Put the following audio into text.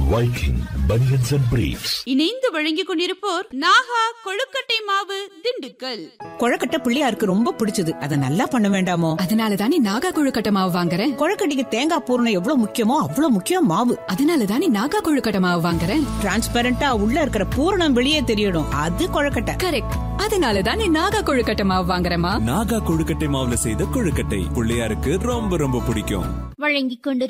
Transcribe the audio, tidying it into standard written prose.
Viking Bunions and Briefs. இணைந்து வழங்கிக் கொண்டிருப்போர் நாகா கொழுக்கட்டை மாவு திண்டுக்கல். கொழுக்கட்டை பிள்ளையாருக்கு ரொம்ப பிடிச்சது. அதை நல்லா பண்ண வேண்டாமோ? அதனாலதானே நாகா கொழுக்கட்டை மாவு வாங்குறேன். கொழுக்கட்டைக்கு தேங்காய் பூரணம் எவ்வளவு முக்கியமோ அவ்வளவு முக்கியம் மாவு. அதனாலதானே நாகா கொழுக்கட்டை மாவு வாங்குறேன். டிரான்ஸ்பரண்டா உள்ள இருக்கிற பூரணம் வெளியே தெரியணும். அது கொழுக்கட்டை. கரெக்ட். அதனாலதானே நாகா கொழுக்கட்டை மாவு வாங்குறேமா. நாகா கொழுக்கட்டை மாவுல செய்த கொழுக்கட்டை பிள்ளையாருக்கு ரொம்ப ரொம்ப பிடிக்கும். வழங்கிக் கொண்டு